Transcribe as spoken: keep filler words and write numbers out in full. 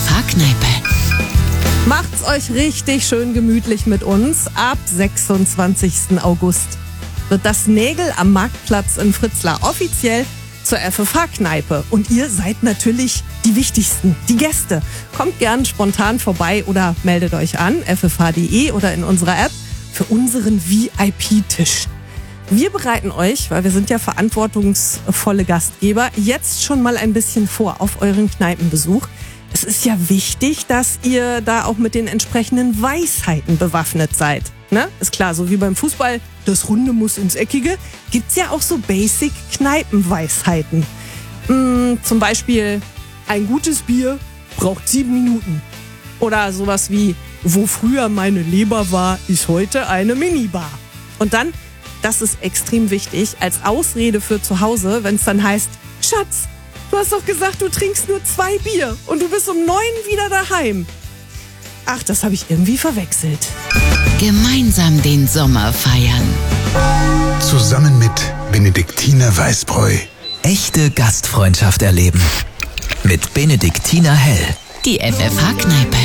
F H-Kneipe. Macht's euch richtig schön gemütlich mit uns. Ab sechsundzwanzigsten August wird das Nägel am Marktplatz in Fritzlar offiziell zur F F H-Kneipe. Und ihr seid natürlich die Wichtigsten, die Gäste. Kommt gern spontan vorbei oder meldet euch an, f f h punkt d e oder in unserer App, für unseren V I P-Tisch. Wir bereiten euch, weil wir sind ja verantwortungsvolle Gastgeber, jetzt schon mal ein bisschen vor auf euren Kneipenbesuch. Es ist ja wichtig, dass ihr da auch mit den entsprechenden Weisheiten bewaffnet seid. Ne? Ist klar, so wie beim Fußball, das Runde muss ins Eckige, gibt's ja auch so Basic-Kneipenweisheiten. Hm, zum Beispiel, ein gutes Bier braucht sieben Minuten. Oder sowas wie, wo früher meine Leber war, ist heute eine Minibar. Und dann, das ist extrem wichtig, als Ausrede für zu Hause, wenn es dann heißt, Schatz, du hast doch gesagt, du trinkst nur zwei Bier und du bist um neun wieder daheim. Ach, das habe ich irgendwie verwechselt. Gemeinsam den Sommer feiern. Zusammen mit Benediktiner Weißbräu. Echte Gastfreundschaft erleben. Mit Benediktiner Hell. Die F F H-Kneipe.